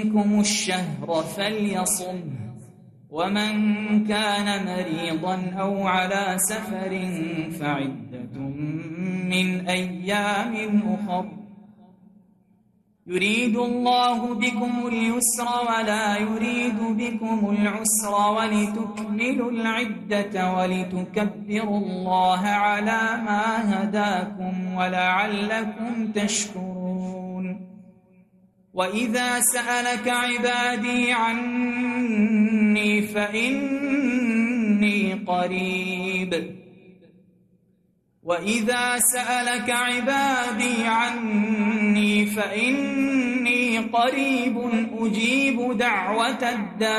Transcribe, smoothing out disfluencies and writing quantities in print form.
منكم الشهر فليصم، ومن كان مريضا أو على سفر فعدة من أيام أخر، يريد الله بكم اليسر ولا يريد بكم العسر ولتكملوا العدة ولتكبروا الله على ما هداكم ولعلكم تشكرون. وإذا سألك عبادي عني فإني قريب وإذا سألك عبادي عني فإني قريب أجيب دعوة الداع